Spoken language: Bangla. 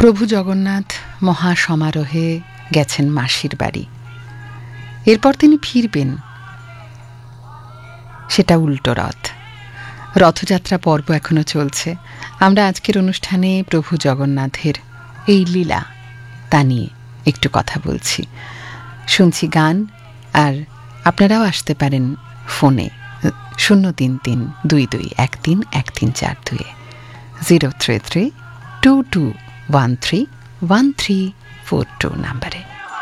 প্রভু জগন্নাথ মহাসমারোহে গেছেন মাসির বাড়ি। এরপর তিনি ফিরবেন, সেটা উল্টো রথ। রথযাত্রা পর্ব এখনো চলছে। আমরা আজকের অনুষ্ঠানে প্রভু জগন্নাথের এই লীলা তা নিয়ে একটু কথা বলছি, শুনছি গান, আর আপনারাও আসতে পারেন ফোনে 033-22-13-1342 033-2213-1342 নাম্বারে।